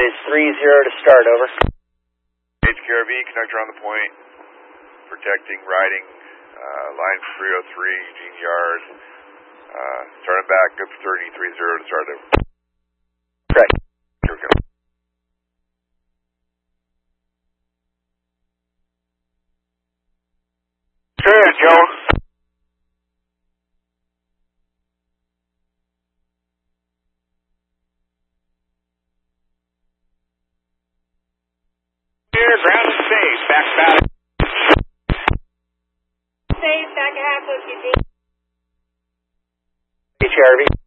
is 30 to start, over. HQRV, conductor on the point, protecting riding, line 303, Eugene Yard. Starting back, good for 30 to start, over. Right. Here we go. Sure, Jones. Ground is safe. Back about. Safe, back a half of Eugene. HRV.